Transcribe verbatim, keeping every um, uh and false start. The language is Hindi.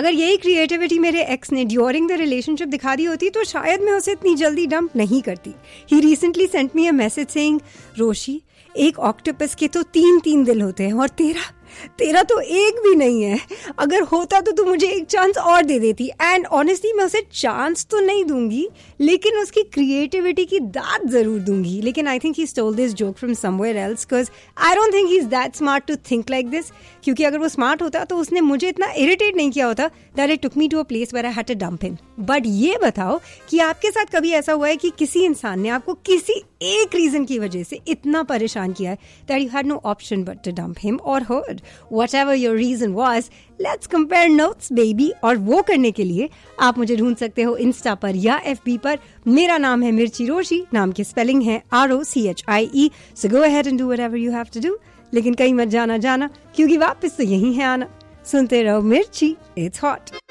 अगर यही क्रिएटिविटी मेरे एक्स ने ड्यूरिंग द रिलेशनशिप दिखा दी होती तो शायद मैं उसे इतनी जल्दी डंप नहीं करती. ही recently sent me a message saying, रोशी, एक ऑक्टोपस के तो तीन तीन दिल होते हैं और तेरा तेरा तो एक भी नहीं है. अगर होता तो तू मुझे एक चांस और दे देती. एंड ऑनेस्टली मैं उसे चांस तो नहीं दूंगी, लेकिन उसकी क्रिएटिविटी की दाद जरूर दूंगी. लेकिन I think he stole this joke from somewhere else, because I don't think he is that smart to think like this. क्योंकि अगर वो स्मार्ट होता तो उसने मुझे इतना इरिटेट नहीं किया होता that it took me to a place where I had to dump him. But ये बताओ कि आपके साथ कभी ऐसा हुआ है कि किसी इंसान ने आपको किसी एक रीजन की वजह से इतना परेशान किया है that you had no option but to dump him और हर. Whatever your reason was, let's compare notes, baby. और वो करने के लिए आप मुझे ढूंढ सकते हो इंस्टा पर या एफ बी पर. मेरा नाम है मिर्ची रोशी, नाम की स्पेलिंग है R O C H I E. So go ahead and do whatever you have to do. लेकिन कहीं मत जाना जाना, क्योंकि वापस तो यही है आना. सुनते रहो मिर्ची, it's hot.